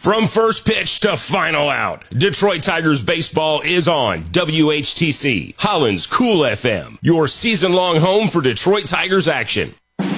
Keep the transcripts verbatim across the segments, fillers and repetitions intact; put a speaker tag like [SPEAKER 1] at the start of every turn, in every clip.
[SPEAKER 1] From first pitch to final out, Detroit Tigers baseball is on W H T C, Holland's Cool F M, your season-long home for Detroit Tigers action.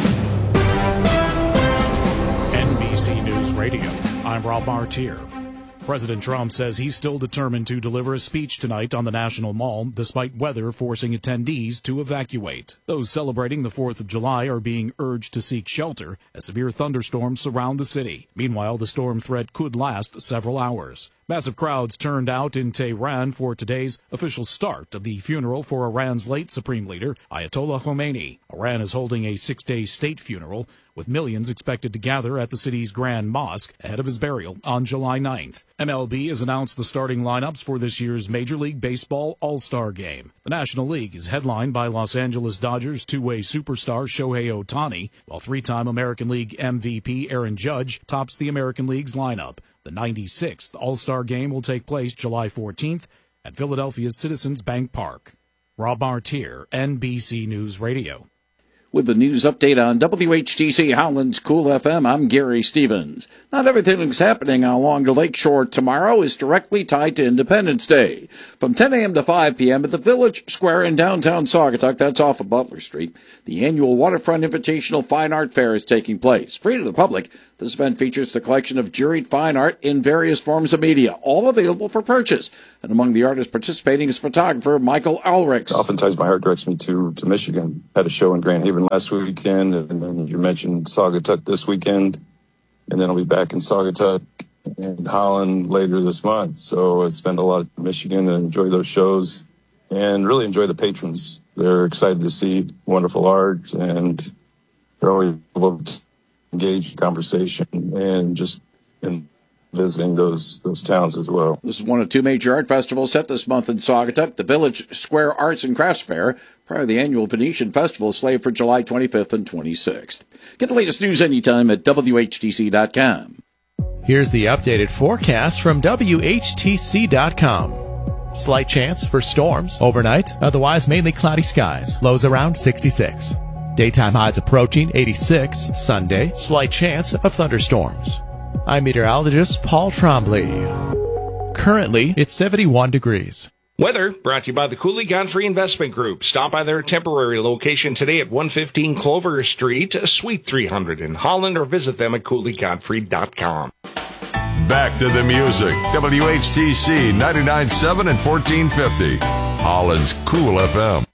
[SPEAKER 2] N B C News Radio, I'm Rob Martier. President Trump says he's still determined to deliver a speech tonight on the National Mall, despite weather forcing attendees to evacuate. Those celebrating the fourth of July are being urged to seek shelter as severe thunderstorms surround the city. Meanwhile, the storm threat could last several hours. Massive crowds turned out in Tehran for today's official start of the funeral for Iran's late supreme leader, Ayatollah Khomeini. Iran is holding a six-day state funeral, with millions expected to gather at the city's Grand Mosque ahead of his burial on July ninth. M L B has announced the starting lineups for this year's Major League Baseball All-Star Game. The National League is headlined by Los Angeles Dodgers two-way superstar Shohei Ohtani, while three-time American League M V P Aaron Judge tops the American League's lineup. The ninety-sixth All-Star Game will take place July fourteenth at Philadelphia's Citizens Bank Park. Rob Martier, N B C News Radio.
[SPEAKER 3] With the news update on W H T C Holland's Cool F M, I'm Gary Stevens. Not everything that's happening along the lakeshore tomorrow is directly tied to Independence Day. From ten a.m. to five p.m. at the Village Square in downtown Saugatuck, that's off of Butler Street, the annual Waterfront Invitational Fine Art Fair is taking place. Free to the public, this event features the collection of juried fine art in various forms of media, all available for purchase. And among the artists participating is photographer Michael Ulrichs.
[SPEAKER 4] Oftentimes my heart directs me to, to Michigan. Had a show in Grand Haven last weekend, and then you mentioned Saugatuck this weekend, and then I'll be back in Saugatuck and Holland later this month. So I spend a lot of Michigan and enjoy those shows and really enjoy the patrons. They're excited to see wonderful art, and they're always able to engage in conversation and just in visiting those those towns as well.
[SPEAKER 3] This is one of two major art festivals set this month in Saugatuck, the Village Square Arts and Crafts Fair, prior to the annual Venetian Festival slated for July twenty-fifth and twenty-sixth. Get the latest news anytime at W H T C dot com.
[SPEAKER 5] Here's the updated forecast from W H T C dot com. Slight chance for storms overnight, otherwise mainly cloudy skies. Lows around sixty-six. Daytime highs approaching eighty-six. Sunday, slight chance of thunderstorms. I'm meteorologist Paul Trombley. Currently, it's seventy-one degrees.
[SPEAKER 6] Weather brought to you by the Cooley Godfrey Investment Group. Stop by their temporary location today at one fifteen Clover Street, Suite three hundred in Holland, or visit them at cooley godfrey dot com.
[SPEAKER 7] Back to the music. W H T C ninety-nine point seven and fourteen fifty. Holland's Cool F M.